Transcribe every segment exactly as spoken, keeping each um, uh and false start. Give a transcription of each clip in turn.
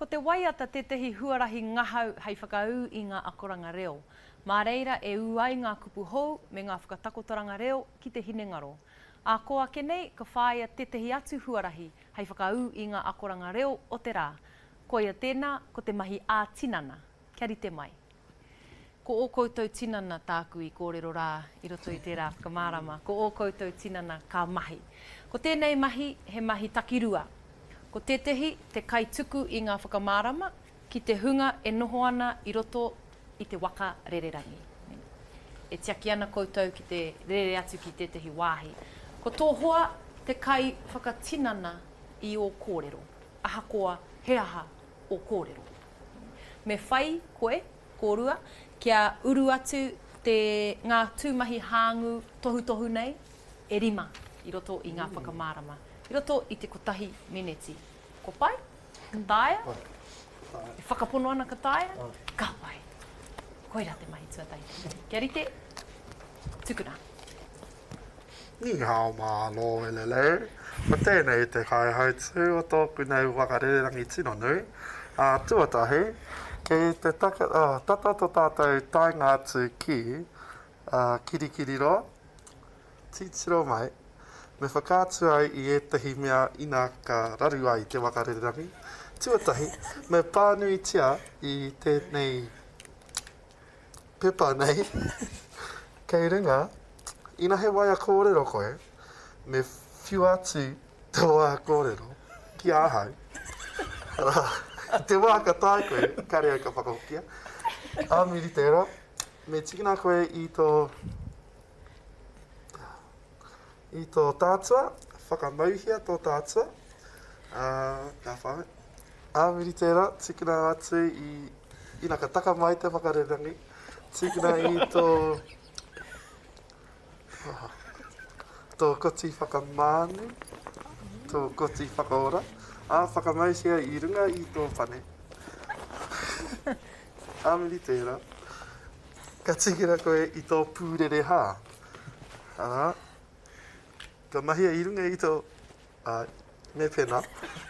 Ko te waiata tētahi huarahi ngahau hei whakau i ngā akoranga reo. Mā reira e uai ngā kupu hou me ngā whakatakotoranga reo ki te hinengaro. A ko ake nei, ka whaia tētahi atu huarahi hei whakau i ngā akoranga reo o te rā. Ko ia tēnā, ko te mahi a tinana. Kia rite mai. Ko o koutou tinana tāku i kōrero rā, i roto i tērā whakamārama. Ko o koutou tinana ka mahi. Ko tēnei mahi, he mahi takirua. Ko tētahi, te kai tuku i ngā whakamārama, ki te hunga e noho ana i roto i te waka rererangi. E tiaki ana koutou ki te rere atu ki tētahi wāhi. Ko tō hoa, te kai whakatinana i o kōrero. Ahakoa he aha o kōrero. Me whai koe, kōrua, kia uru atu te ngā tūmahi hāngu tohu tohu nei, e rima i roto i ngā whakamārama. I roto i te kotahi meneti. Ko pai? Ka tāia? E whakapono ana ka tāia? Ka pai. Koira te mahi tuatai. Kia rite, tukuna. Ni hao mālo elele. Ko tēnei te kai hautu o tōku nei wakarerangi tino nui. Uh, tuatahi, kei te taka, uh, tata to tātou tainga atu ki, uh, kirikiri roa, titiro mai, me whakātu ai i etahi mea ina ka raru ai te wakarerangi. Tuatahi, me pānui tia i tēnei pepa nei, kei ringa, ina he waia kōrero koe, me whiu atu te waia kōrero ki āhau. Te wā ka tāi koe, kare au ka whakahokia. Āmiri tērā, me tikina koe i tō i tō tātua, whakamauhia tō tātua. Uh, ka whawe. Āmiri tērā, tikina atu i ina ka taka mai te whakarerangi. Tikina i tō uh, tō koti whakamānu, tō koti whakaora. A whakamausia i runga i tō pane. Āmiri tērā. Ka tikira koe i tō pūrere hā. Ara. Ka mahia i runga i tō... Uh, me pena.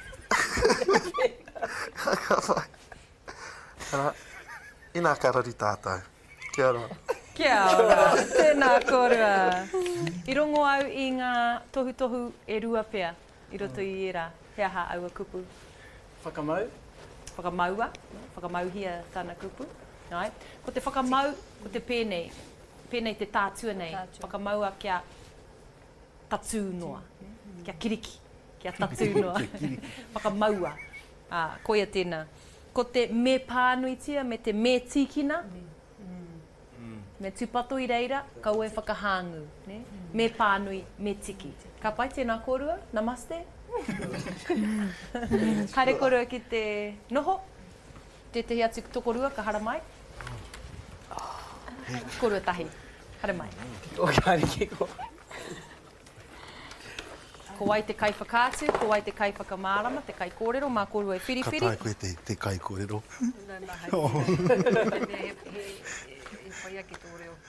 Ka whai. Ara. Ina karari tātou. Kia ora. Kia ora. Tēnā kōrua. I rongo au i ngā tohu tohu e rua pea. I roto i era. He aha aua kupu. Whakamau. Whakamaua. Whakamauhia tāna kupu. Nai. Ko te whakamau, ko te pēnei. Pēnei te tātua nei. Tātua. Whakamaua kia tatu noa. Kia kiriki. Kia tatu noa. Whakamaua. Ah, koia tēnā. Ko te me pānuitia, me te me tīkina. Mm. Me tūpato i reira, kau e whakahāngu. Ne? Mm. Me pānui, me tiki. Ka pai tēnā kōrua, namaste. Haere korua ki te noho, tētahi atu tokorua ka hara mai. Korua tahi, hara mai. O kāri ki ko. Ko wai te kai whakātu, ko wai te kai whakamārama, te kai kōrero, mā korua e whiriwhiri. Ka tai koe te, te kai kōrero. Nā, nā, hei. He whaia ki tō reo.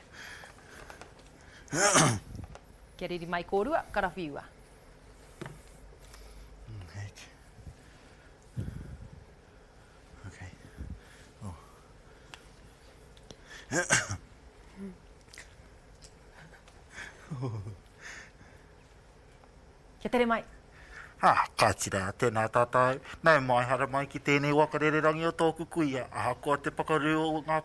Kia riri mai kōrua, karawhiua. Kia tere mai. Ah, ka tira, tēnā tātou. Nau mai hara mai ki tēnei wakarerangi o tōku kuia. Aha, ko te pakareo o ngā